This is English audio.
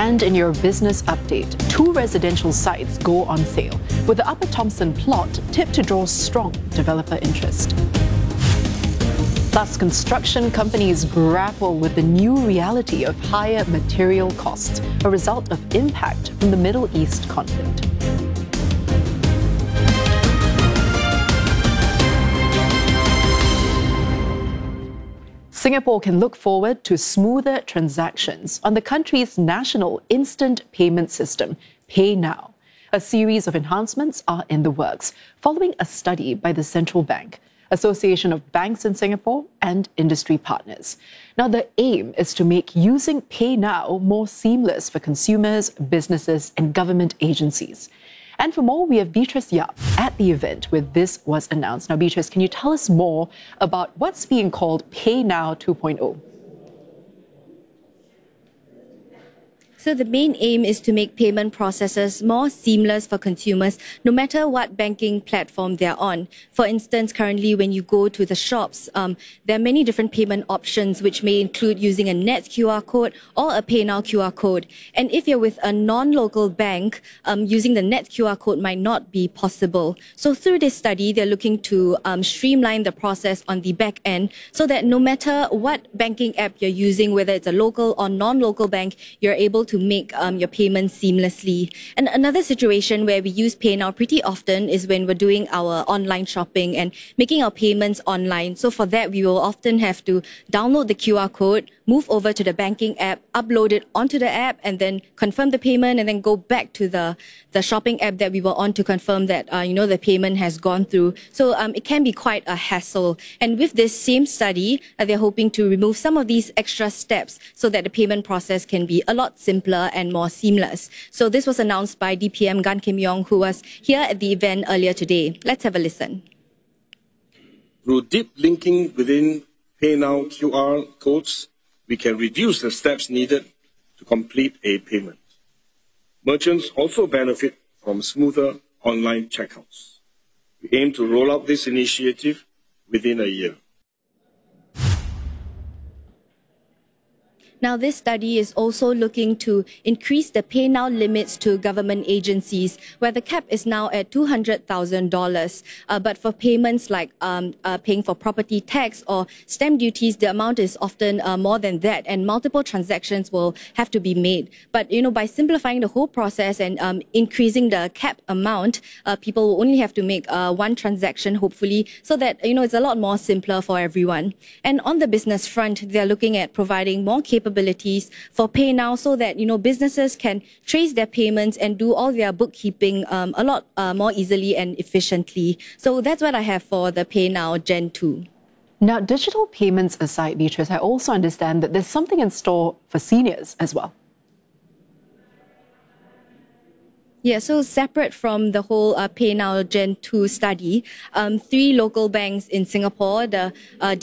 And in your business update, 2 residential sites go on sale, with the Upper Thomson plot tipped to draw strong developer interest. Plus, construction companies grapple with the new reality of higher material costs, a result of impact from the Middle East conflict. Singapore can look forward to smoother transactions on the country's national instant payment system, PayNow. A series of enhancements are in the works, following a study by the Central Bank, Association of Banks in Singapore, and industry partners. Now, the aim is to make using PayNow more seamless for consumers, businesses, and government agencies. And for more, we have Beatrice Yap at the event where this was announced. Now, Beatrice, can you tell us more about what's being called PayNow 2.0? So the main aim is to make payment processes more seamless for consumers, no matter what banking platform they're on. For instance, currently when you go to the shops, there are many different payment options, which may include using a NETS QR code or a PayNow QR code. And if you're with a non-local bank, using the NETS QR code might not be possible. So through this study, they're looking to streamline the process on the back end so that no matter what banking app you're using, whether it's a local or non-local bank, you're able to make your payments seamlessly. And another situation where we use PayNow pretty often is when we're doing our online shopping and making our payments online. So for that, we will often have to download the QR code, move over to the banking app, upload it onto the app, and then confirm the payment, and then go back to the shopping app that we were on to confirm that, the payment has gone through. So it can be quite a hassle. And with this same study, they're hoping to remove some of these extra steps so that the payment process can be a lot simpler and more seamless. So this was announced by DPM Gan Kim Yong, who was here at the event earlier today. Let's have a listen. Through deep linking within PayNow QR codes, we can reduce the steps needed to complete a payment. Merchants also benefit from smoother online checkouts. We aim to roll out this initiative within a year. Now, this study is also looking to increase the PayNow limits to government agencies, where the cap is now at $200,000. But for payments like paying for property tax or stamp duties, the amount is often more than that, and multiple transactions will have to be made. But, by simplifying the whole process and increasing the cap amount, people will only have to make one transaction, hopefully, so that, it's a lot more simpler for everyone. And on the business front, they're looking at providing more capabilities for PayNow so that, businesses can trace their payments and do all their bookkeeping a lot more easily and efficiently. So that's what I have for the PayNow Gen 2. Now, digital payments aside, Beatrice, I also understand that there's something in store for seniors as well. Yeah, so separate from the whole PayNow Gen 2 study, 3 local banks in Singapore, the